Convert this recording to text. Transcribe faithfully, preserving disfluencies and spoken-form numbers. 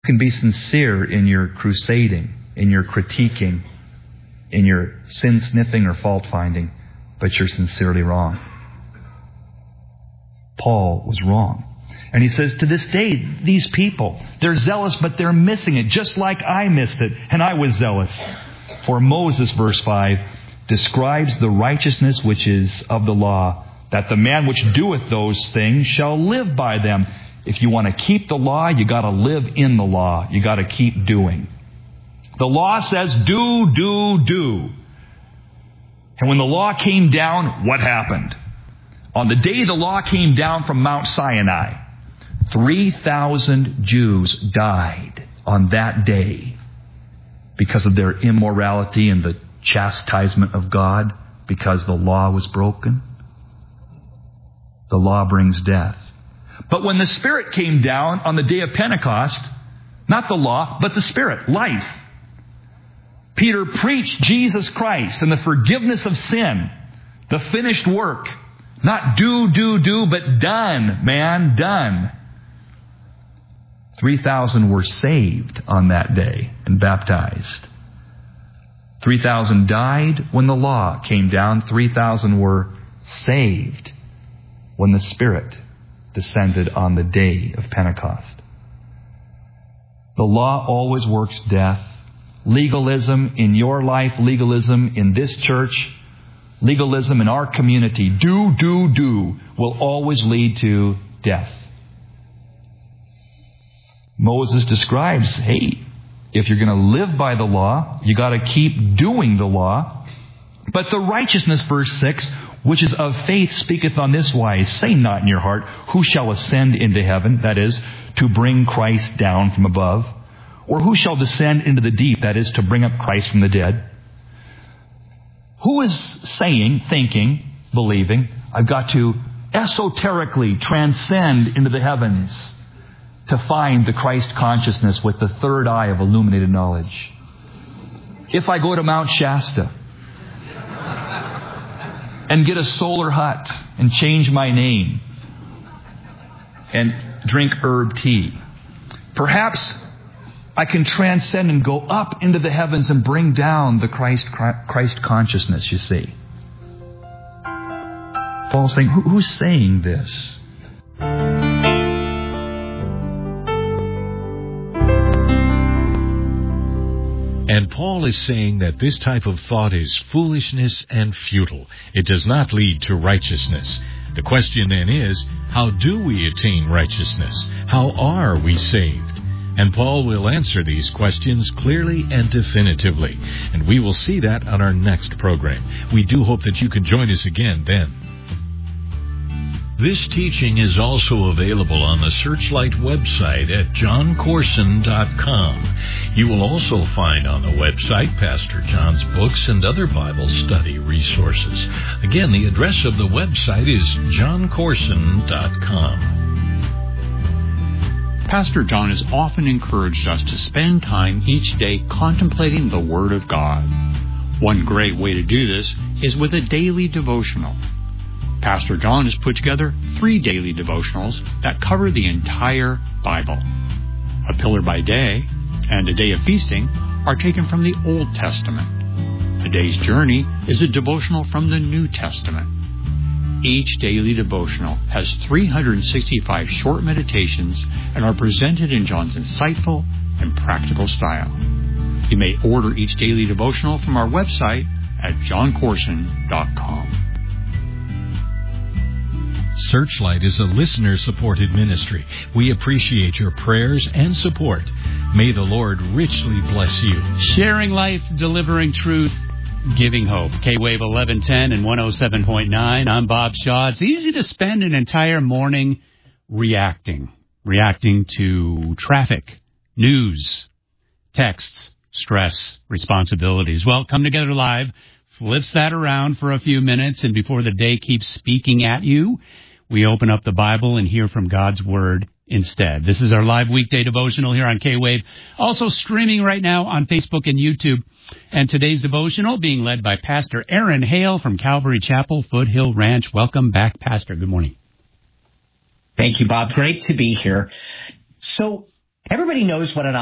You can be sincere in your crusading, in your critiquing, in your sin-sniffing or fault-finding, but you're sincerely wrong. Paul was wrong. And he says, to this day, these people, they're zealous, but they're missing it, just like I missed it, and I was zealous. For Moses, verse five, describes the righteousness which is of the law, that the man which doeth those things shall live by them. If you want to keep the law, you got to live in the law. You got to keep doing. The law says, do, do, do. And when the law came down, what happened? On the day the law came down from Mount Sinai, three thousand Jews died on that day because of their immorality and the chastisement of God, because the law was broken. The law brings death. But when the Spirit came down on the day of Pentecost, not the law, but the Spirit, life, Peter preached Jesus Christ and the forgiveness of sin, the finished work. Not do, do, do, but done, man, done. three thousand were saved on that day and baptized. three thousand died when the law came down. three thousand were saved when the Spirit descended on the day of Pentecost. The law always works death. Legalism in your life, legalism in this church, legalism in our community, do, do, do, will always lead to death. Moses describes, hey, if you're going to live by the law, you got to keep doing the law. But the righteousness, verse six, which is of faith, speaketh on this wise, say not in your heart, who shall ascend into heaven, that is, to bring Christ down from above, or who shall descend into the deep, that is, to bring up Christ from the dead. Who is saying, thinking, believing, I've got to esoterically transcend into the heavens to find the Christ consciousness with the third eye of illuminated knowledge? If I go to Mount Shasta and get a solar hut and change my name and drink herb tea, perhaps I can transcend and go up into the heavens and bring down the Christ Christ consciousness, you see. Paul's saying, who, who's saying this? And Paul is saying that this type of thought is foolishness and futile. It does not lead to righteousness. The question then is, how do we attain righteousness? How are we saved? And Paul will answer these questions clearly and definitively. And we will see that on our next program. We do hope that you can join us again then. This teaching is also available on the Searchlight website at john corson dot com. You will also find on the website Pastor John's books and other Bible study resources. Again, the address of the website is john corson dot com. Pastor John has often encouraged us to spend time each day contemplating the Word of God. One great way to do this is with a daily devotional. Pastor John has put together three daily devotionals that cover the entire Bible. A Pillar by Day and A Day of Feasting are taken from the Old Testament. A Day's Journey is a devotional from the New Testament. Each daily devotional has three hundred sixty-five short meditations and are presented in John's insightful and practical style. You may order each daily devotional from our website at john corson dot com. Searchlight is a listener-supported ministry. We appreciate your prayers and support. May the Lord richly bless you. Sharing life, delivering truth, giving hope. K-Wave eleven ten and one oh seven point nine. I'm Bob Shaw. It's easy to spend an entire morning reacting. Reacting to traffic, news, texts, stress, responsibilities. Well, Come Together Live flips that around for a few minutes, and before the day keeps speaking at you, we open up the Bible and hear from God's Word instead. This is our live weekday devotional here on K-Wave, also streaming right now on Facebook and YouTube. And today's devotional being led by Pastor Aaron Hale from Calvary Chapel, Foothill Ranch. Welcome back, Pastor. Good morning. Thank you, Bob. Great to be here. So Everybody knows what an